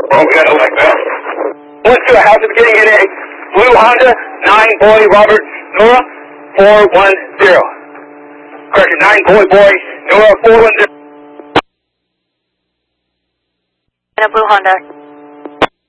Oh, we got it like that. Went to a house at the beginning in a blue Honda, 9 boy Robert Nora 410. Correction, 9 boy Nora 410. In a blue Honda.